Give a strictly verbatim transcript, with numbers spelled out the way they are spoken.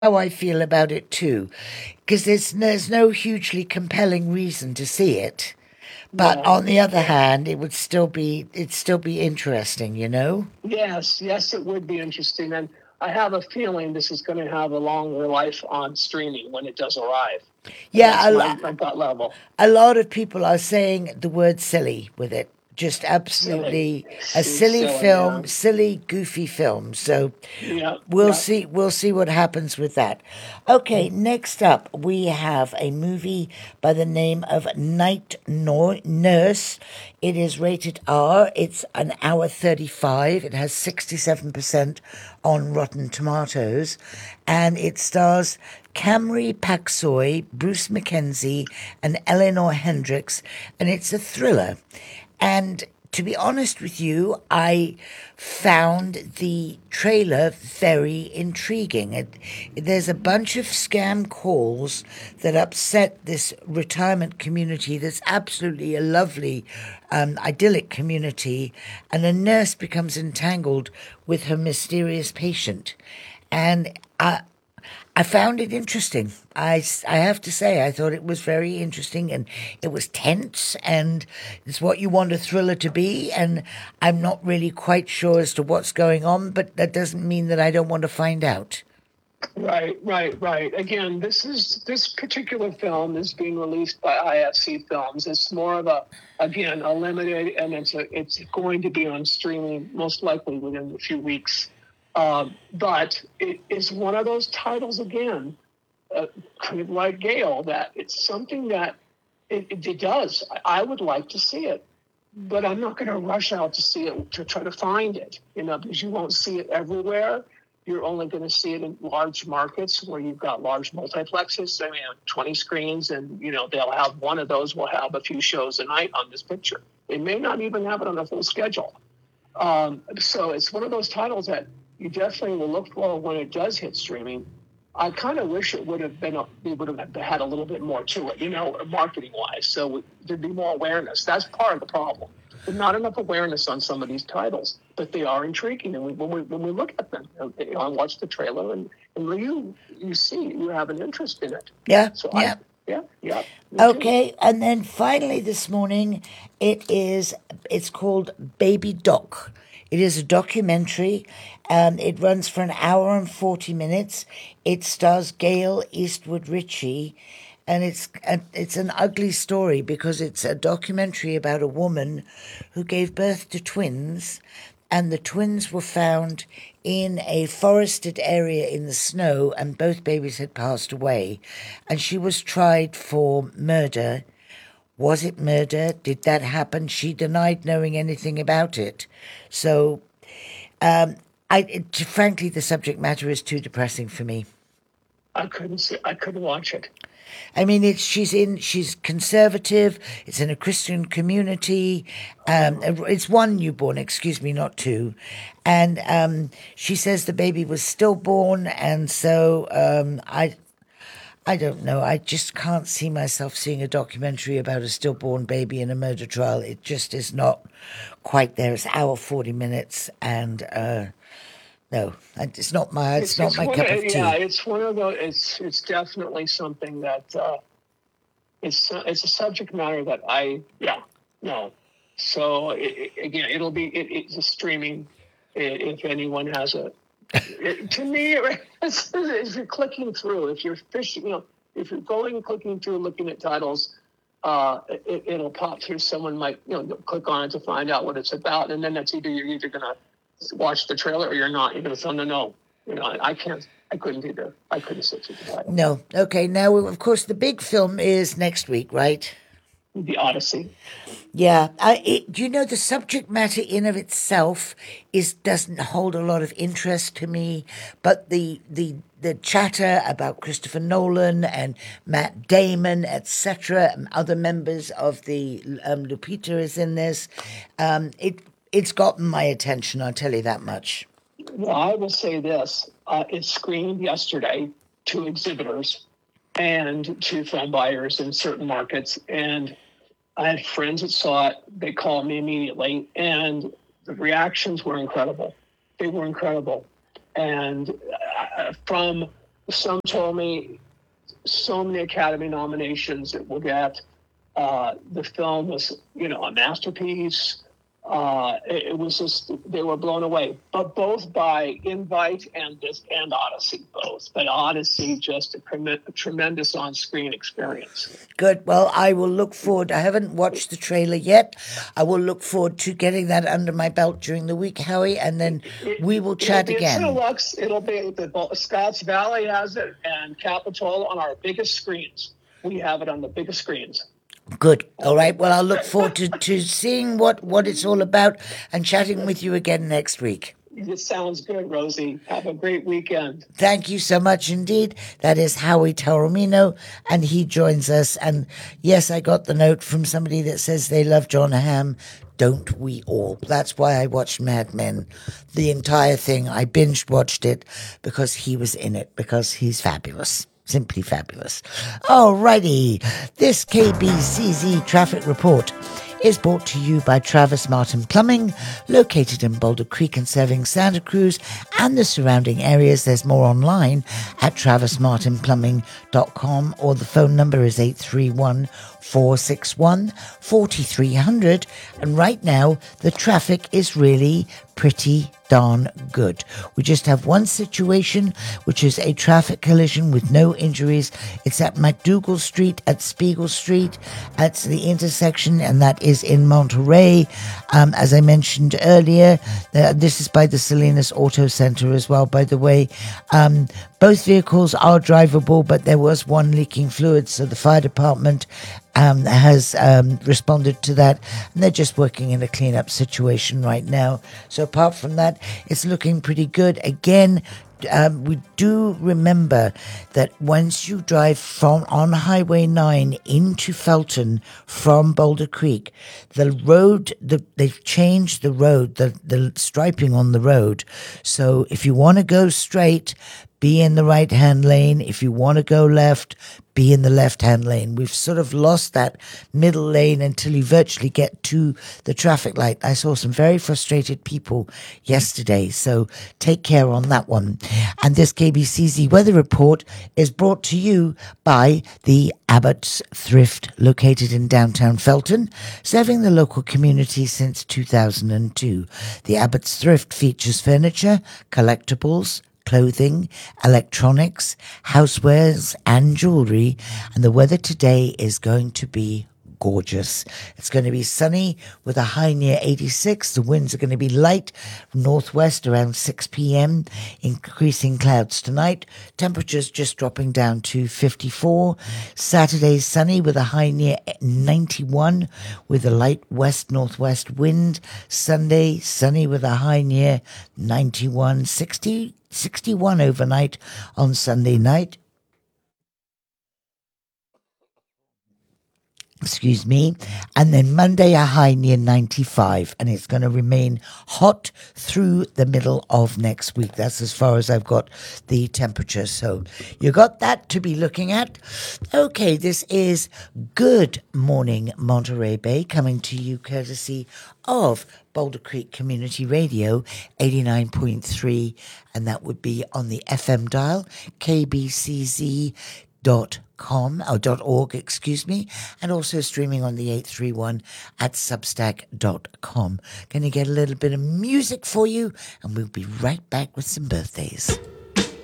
how I feel about it too, because there's there's no hugely compelling reason to see it. But Yeah, on the other yeah. hand, it would still be it'd still be interesting, you know? Yes, yes, it would be interesting. And I have a feeling this is going to have a longer life on streaming when it does arrive. Yeah, That's a, my, lo- my gut level. a lot of people are saying the word silly with it. Just Silly. absolutely a S- silly Silly, yeah. film, silly, goofy film. So Yeah, we'll yeah. see. We'll see what happens with that. Okay, next up we have a movie by the name of Night No- Nurse. It is rated R. It's an hour thirty-five. It has sixty-seven percent on Rotten Tomatoes, and it stars Camry Paxoy, Bruce Mackenzie, and Eleanor Hendricks, and it's a thriller. And to be honest with you, I found the trailer very intriguing. It, there's a bunch of scam calls that upset this retirement community that's absolutely a lovely, um, idyllic community, and a nurse becomes entangled with her mysterious patient. And I, I found it interesting. I, I have to say, I thought it was very interesting and it was tense and it's what you want a thriller to be. And I'm not really quite sure as to what's going on, but that doesn't mean that I don't want to find out. Right, right, right. Again, this is this particular film is being released by I F C Films. It's more of a, again, a limited, and it's a, it's going to be on streaming most likely within a few weeks. Um, but it is one of those titles again, uh, kind of like Gale, that it's something that it, it, it does. I, I would like to see it, but I'm not going to rush out to see it to try to find it, you know, because you won't see it everywhere. You're only going to see it in large markets where you've got large multiplexes. I mean, twenty screens, and you know they'll have one of those will have a few shows a night on this picture. They may not even have it on a full schedule. Um, so it's one of those titles that you definitely will look for when it does hit streaming. I kind of wish it would have been, a, it would have had a little bit more to it, you know, marketing wise. So there'd be more awareness. That's part of the problem. There's not enough awareness on some of these titles, but they are intriguing. And we, when we when we look at them, you know, I watch the trailer, and, and you you see you have an interest in it. Yeah, So I, yeah. yeah, yeah, me too. Okay, and then finally this morning, it is it's called Baby Doc. It is a documentary. Um, it runs for an hour and forty minutes. It stars Gail Eastwood Ritchie, and it's a, it's an ugly story because it's a documentary about a woman who gave birth to twins, and the twins were found in a forested area in the snow, and both babies had passed away. And she was tried for murder. Was it murder? Did that happen? She denied knowing anything about it. So, I it, frankly, the subject matter is too depressing for me. I couldn't see, I couldn't watch it. I mean, it's she's in she's conservative. It's in a Christian community. Um, Uh, it's one newborn, excuse me, not two. And um, she says the baby was stillborn, and so um, I I don't know. I just can't see myself seeing a documentary about a stillborn baby in a murder trial. It just is not quite there. It's hour forty minutes, and uh, no, it's not my it's it's not it's my one cup of, of yeah, tea. it's one of those. It's it's definitely something that. Uh, it's it's a subject matter that I, yeah, no. So it, it, again, it'll be it, it's a streaming. If anyone has a, it, to me, it's, if you're clicking through, if you're fishing, you know, if you're going and clicking through, looking at titles, uh, it, it'll pop through. Someone might, you know, click on it to find out what it's about, and then that's either you're either gonna watch the trailer or you're not. You're gonna tell them no. You know, I can't. I couldn't either. I couldn't sit through the title. No, okay. Now, of course, the big film is next week, right? The Odyssey. Yeah, I, it, you know, the subject matter in of itself is doesn't hold a lot of interest to me, but the the the chatter about Christopher Nolan and Matt Damon, et cetera, and other members of the um, Lupita is in this. Um, it it's gotten my attention. I'll tell you that much. Well, I will say this: uh, it screened yesterday to exhibitors and to film buyers in certain markets, and I had friends that saw it. They called me immediately, and the reactions were incredible. They were incredible, and uh, from some told me so many Academy nominations it will get. Uh, the film was, you know, a masterpiece. Uh, it, it was just, they were blown away. But both by Invite and this and Odyssey, both. But Odyssey, just a, a tremendous on-screen experience. Good. Well, I will look forward. I haven't watched the trailer yet. I will look forward to getting that under my belt during the week, Howie, and then it, we will chat it'll again. In Lux, it'll be the Scotts Valley has it, and Capitol on our biggest screens. We have it on the biggest screens. Good. All right. Well, I'll look forward to, to seeing what, what it's all about and chatting with you again next week. It sounds good, Rosie. Have a great weekend. Thank you so much indeed. That is Howie Taormino, and he joins us. And yes, I got the note from somebody that says they love Jon Hamm. Don't we all? That's why I watched Mad Men. The entire thing. I binge watched it because he was in it, because he's fabulous. Simply fabulous. Alrighty, this K B C Z traffic report is brought to you by Travis Martin Plumbing, located in Boulder Creek and serving Santa Cruz and the surrounding areas. There's more online at travis martin plumbing dot com, or the phone number is eight three one, four six one, four three zero zero. And right now, the traffic is really pretty darn good. We just have one situation, which is a traffic collision with no injuries. It's at McDougal Street, at Spiegel Street. That's the intersection, and that is in Monterey. Um, as I mentioned earlier, uh, this is by the Salinas Auto Center as well, by the way. Um, both vehicles are drivable, but there was one leaking fluid, so the fire department Um, has um, responded to that, and they're just working in a cleanup situation right now. So apart from that, it's looking pretty good. Again, um, we do remember that once you drive from on Highway nine into Felton from Boulder Creek, the road, the, they've changed the road, the, the striping on the road. So if you want to go straight, be in the right-hand lane. If you want to go left, be in the left-hand lane. We've sort of lost that middle lane until you virtually get to the traffic light. I saw some very frustrated people yesterday, so take care on that one. And this K B C Z weather report is brought to you by the Abbott's Thrift, located in downtown Felton, serving the local community since two thousand two. The Abbott's Thrift features furniture, collectibles, clothing, electronics, housewares, and jewelry. And the weather today is going to be gorgeous. It's going to be sunny with a high near eighty-six. The winds are going to be light northwest around six p.m. Increasing clouds tonight. Temperatures just dropping down to fifty-four. Saturday sunny with a high near ninety-one with a light west northwest wind. Sunday sunny with a high near ninety-one. sixty, sixty-one overnight on Sunday night. Excuse me. And then Monday, a high near ninety-five. And it's going to remain hot through the middle of next week. That's as far as I've got the temperature. So you got that to be looking at. Okay, this is Good Morning Monterey Bay, coming to you courtesy of Boulder Creek Community Radio, eighty-nine point three. And that would be on the F M dial, K B C Z dot com, or dot org, excuse me, and also streaming on the eight three one at substack dot com. Going to get a little bit of music for you, and we'll be right back with some birthdays.